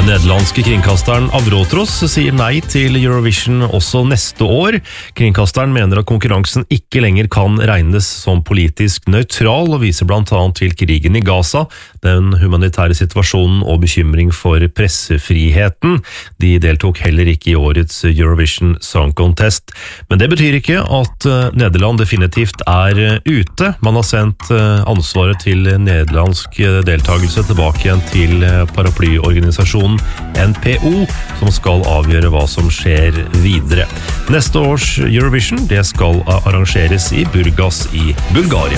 Den nederlandske kringkasteren Avrotros sier nei til Eurovision også neste år. Kringkasteren mener at konkurransen ikke lenger kan regnes som politisk nøytral, og viser blant annet til krigen i Gaza, den humanitære situasjonen og bekymring for pressefriheten. De deltok heller ikke i årets Eurovision Song Contest. Men det betyr ikke at Nederland definitivt er ute. Man har sendt ansvaret til nederlandsk deltagelse tilbake igjen til paraplyorganisasjonen NPO, som skal avgjøre hva som skjer videre. Neste års Eurovision det skal arrangeres i Burgas i Bulgaria.